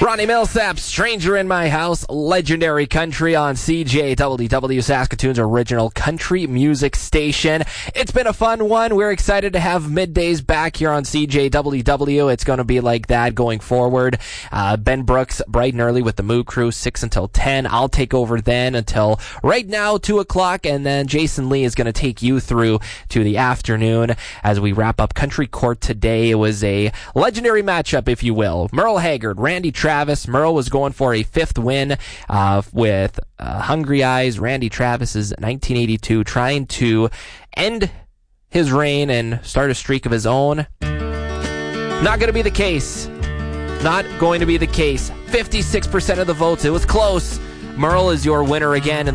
Ronnie Millsap, Stranger in My House, Legendary Country on CJWW, Saskatoon's original country music station. It's been a fun one. We're excited to have middays back here on CJWW. It's going to be like that going forward. Ben Brooks, bright and early with the Moo Crew, 6 until 10. I'll take over then until right now, 2 o'clock, and then Jason Lee is going to take you through to the afternoon as we wrap up Country Court today. It was a legendary matchup, if you will. Merle Haggard, Randy Travis. Merle was going for a 5th win with Hungry Eyes. Randy Travis is 1982, trying to end his reign and start a streak of his own. Not going to be the case. Not going to be the case. 56% of the votes. It was close. Merle is your winner again.